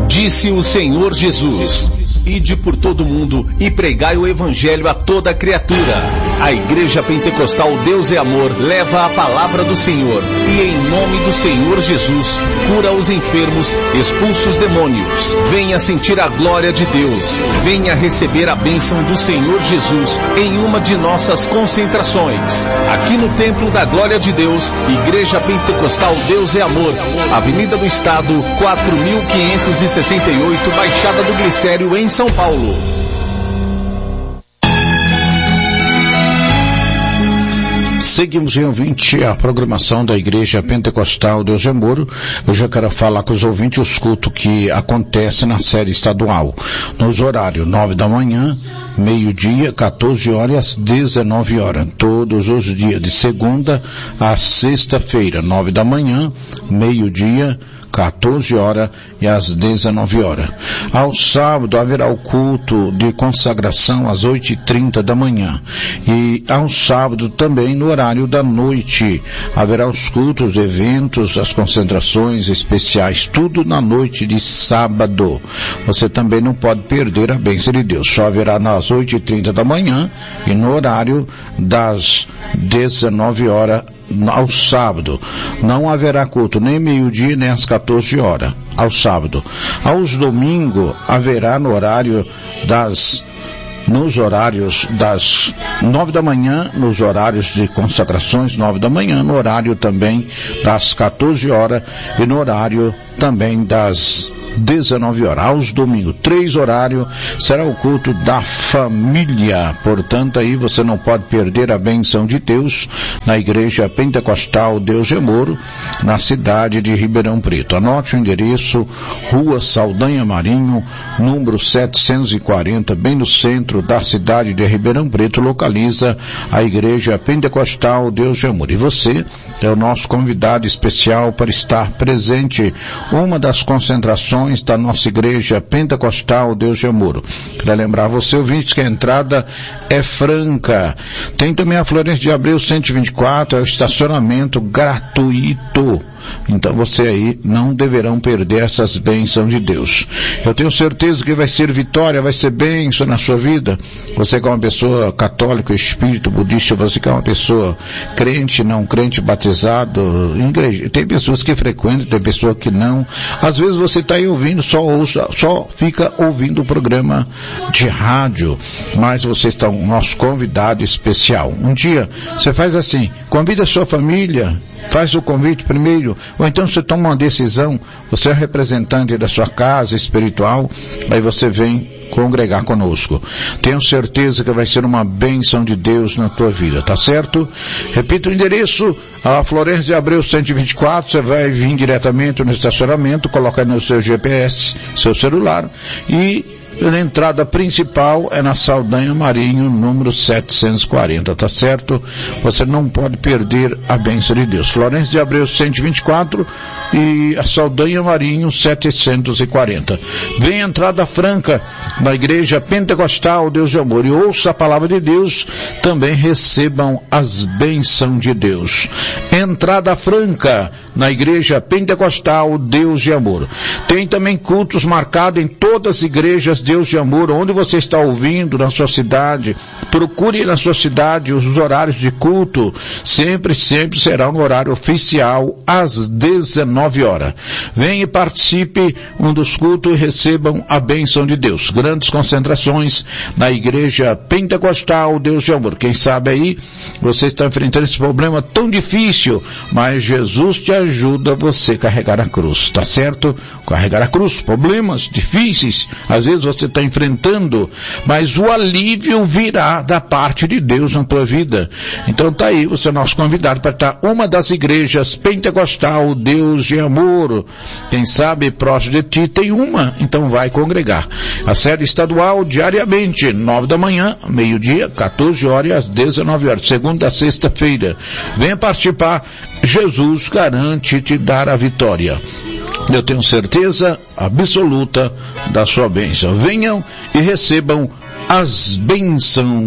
Disse o Senhor Jesus: ide por todo mundo e pregai o evangelho a toda criatura. A Igreja Pentecostal Deus é Amor leva a palavra do Senhor e em nome do Senhor Jesus cura os enfermos, expulsa os demônios. Venha sentir a glória de Deus. Venha receber a bênção do Senhor Jesus em uma de nossas concentrações. Aqui no Templo da Glória de Deus, Igreja Pentecostal Deus é Amor, Avenida do Estado, 4568, Baixada do Glicério, em São Paulo. Seguimos em ouvinte a programação da Igreja Pentecostal Deus é Amor. Eu já quero falar com os ouvintes os cultos que acontecem na série estadual. Nos horários 9 da manhã, meio-dia, 14 horas, 19 horas. Todos os dias, de segunda a sexta-feira, 9 da manhã, meio-dia, 14 horas e às 19 horas. Ao sábado haverá o culto de consagração às 8h30 da manhã. E ao sábado também no horário da noite haverá os cultos, eventos, as concentrações especiais, tudo na noite de sábado. Você também não pode perder a bênção de Deus. Só haverá nas 8h30 da manhã e no horário das 19 horas ao sábado. Não haverá culto nem meio-dia nem às 14 horas ao sábado. Aos domingos haverá nos horários das 9 da manhã, nos horários de consagrações, 9 da manhã, no horário também das 14 horas e no horário também das 19 horas. Aos domingos, 3 horários, será o culto da família. Portanto, aí você não pode perder a bênção de Deus na Igreja Pentecostal Deus é Amor, na cidade de Ribeirão Preto. Anote o endereço: Rua Saldanha Marinho, número 740, bem no centro da cidade de Ribeirão Preto, localiza a Igreja Pentecostal Deus é Amor. E você é o nosso convidado especial para estar presente uma das concentrações da nossa Igreja Pentecostal Deus é Amor. Quero lembrar você, ouvinte, que a entrada é franca. Tem também a Florêncio de Abreu 124, é o estacionamento gratuito. Então você aí não deverão perder essas bênçãos de Deus. Eu tenho certeza que vai ser vitória, vai ser bênção na sua vida. Você que é uma pessoa católica, espírito, budista, você que é uma pessoa crente, não crente, batizado, igreja. Tem pessoas que frequentam, tem pessoas que não. Às vezes você está aí ouvindo, só fica ouvindo o programa de rádio, mas você está um nosso convidado especial. Um dia você faz assim, convida a sua família, faz o convite primeiro, ou então você toma uma decisão, você é representante da sua casa espiritual, aí você vem congregar conosco. Tenho certeza que vai ser uma bênção de Deus na tua vida, tá certo? Repito o endereço: a Florêncio de Abreu 124, você vai vir diretamente no estacionamento, coloca no seu GPS, seu celular, e a entrada principal é na Saldanha Marinho, número 740, tá certo? Você não pode perder a bênção de Deus. Florêncio de Abreu 124 e a Saldanha Marinho 740. Vem entrada franca na Igreja Pentecostal Deus de Amor e ouça a palavra de Deus, também recebam as bênçãos de Deus. Entrada franca na Igreja Pentecostal Deus de Amor. Tem também cultos marcados em todas as igrejas Deus de Amor, onde você está ouvindo na sua cidade. Procure na sua cidade os horários de culto. Sempre será no horário oficial, às 19 horas. Venha e participe um dos cultos e recebam a bênção de Deus. Grandes concentrações na Igreja Pentecostal Deus de Amor. Quem sabe aí você está enfrentando esse problema tão difícil, mas Jesus te ajuda você a carregar a cruz, tá certo? Carregar a cruz, problemas difíceis, às vezes você está enfrentando, mas o alívio virá da parte de Deus na tua vida. Então tá aí, você é nosso convidado para estar uma das igrejas Pentecostal Deus de Amor. Quem sabe próximo de ti tem uma, então vai congregar. A sede estadual diariamente, 9 da manhã, meio-dia, 14 horas e às 19 horas, segunda a sexta-feira. Venha participar, Jesus garante te dar a vitória. Eu tenho certeza absoluta da sua bênção. Venham e recebam as bênçãos